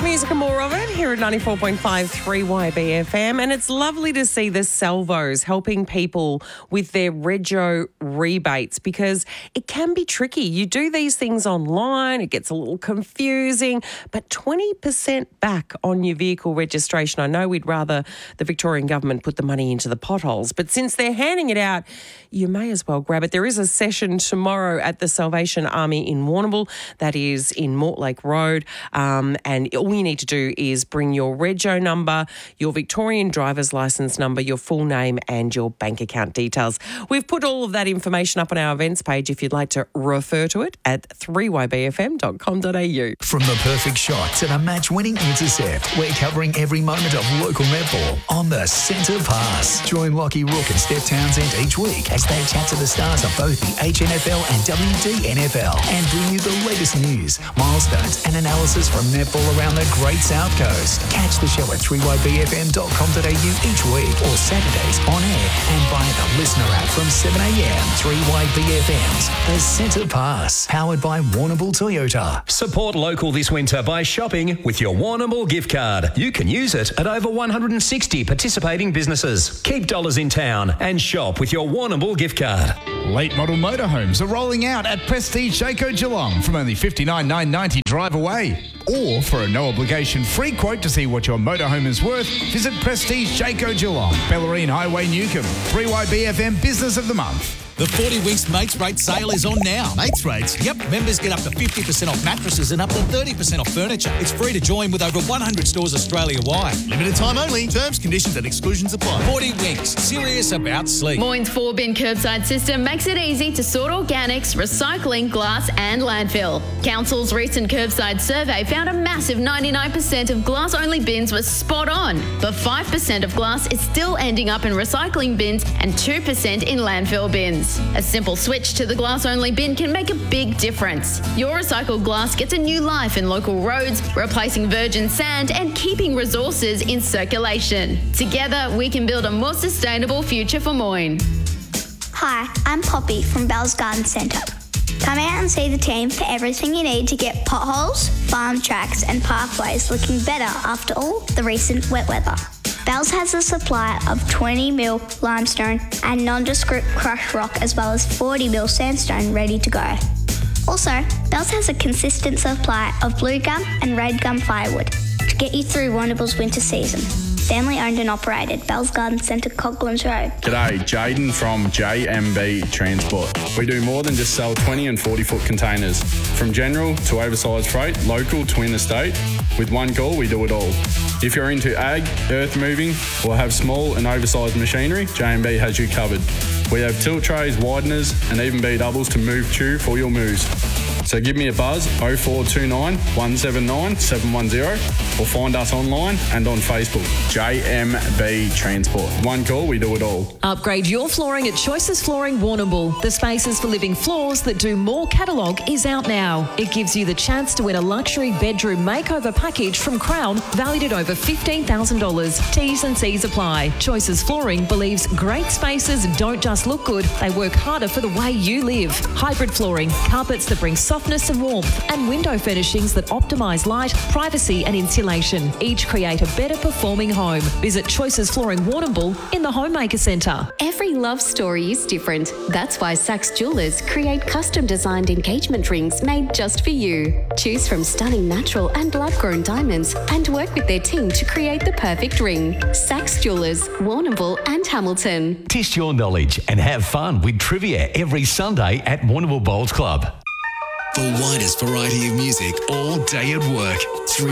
music and more of it here at 94.5 3YBFM. And it's lovely to see the Salvos helping people with their rego rebates because it can be tricky. You do these things online, it gets a little confusing, but 20% back on your vehicle registration. I know we'd rather the Victorian government put the money into the potholes, but since they're handing it out, you may as well grab it. There is a session tomorrow at the Salvation Army in Warrnambool. That is in Mortlake Road. And all you need to do is bring your rego number, your Victorian driver's licence number, your full name and your bank account details. We've put all of that information up on our events page if you'd like to refer to it at 3ybfm.com.au. From the perfect shot to the match-winning intercept, we're covering every moment of local netball on the Centre Pass. Join Lockie Rook and Steph Townsend each week as they chat to the stars of both the HNFL and WDNFL and bring you the latest news, milestones and analysis from netball around the Great South Coast. Catch the show at 3ybfm.com.au each week or Saturdays on air and via the listener app from 7am. 3YBFM's The Centre Pass, powered by Warrnambool Toyota. Support local this winter by shopping with your Warrnambool gift card. You can use it at over 160 participating businesses. Keep dollars in town and shop with your Warrnambool gift card. Late model motorhomes are rolling out at Prestige Jayco Geelong from only $59,990 drive away. Or for a no-obligation free quote to see what your motorhome is worth, visit Prestige Jayco Geelong, Bellarine Highway, Newcomb. 3YBFM Business of the Month. The 40 Winks Mates Rate sale is on now. Mates Rates? Yep. Members get up to 50% off mattresses and up to 30% off furniture. It's free to join with over 100 stores Australia-wide. Limited time only. Terms, conditions and exclusions apply. 40 Winks. Serious about sleep. Moyne's 4-bin curbside system makes it easy to sort organics, recycling, glass and landfill. Council's recent curbside survey found a massive 99% of glass-only bins were spot on, but 5% of glass is still ending up in recycling bins and 2% in landfill bins. A simple switch to the glass-only bin can make a big difference. Your recycled glass gets a new life in local roads, replacing virgin sand and keeping resources in circulation. Together, we can build a more sustainable future for Moyne. Hi, I'm Poppy from Bell's Garden Centre. Come out and see the team for everything you need to get potholes, farm tracks and pathways looking better after all the recent wet weather. Bells has a supply of 20mm limestone and nondescript crushed rock as well as 40mm sandstone ready to go. Also, Bells has a consistent supply of blue gum and red gum firewood to get you through Warrnambool's winter season. Family owned and operated, Bell's Garden Centre, Coghlan's Road. G'day, Jaden from JMB Transport. We do more than just sell 20 and 40-foot containers. From general to oversized freight, local to interstate, with one call we do it all. If you're into ag, earth moving, or have small and oversized machinery, JMB has you covered. We have tilt trays, wideners, and even B-doubles to move tube for your moves. So give me a buzz, 0429 179 710, or find us online and on Facebook, JMB Transport. One call, we do it all. Upgrade your flooring at Choices Flooring Warrnambool. The Spaces for Living Floors that do more catalogue is out now. It gives you the chance to win a luxury bedroom makeover package from Crown valued at over $15,000. T's and C's apply. Choices Flooring believes great spaces don't just look good, they work harder for the way you live. Hybrid flooring, carpets that bring softness and warmth, and window furnishings that optimise light, privacy and insulation. Each create a better performing home. Visit Choices Flooring Warrnambool in the Homemaker Centre. Every love story is different. That's why Saks Jewelers create custom designed engagement rings made just for you. Choose from stunning natural and lab-grown diamonds and work with their team to create the perfect ring. Saks Jewelers, Warrnambool and Hamilton. Test your knowledge and have fun with trivia every Sunday at Warrnambool Bowls Club. The widest variety of music all day at work.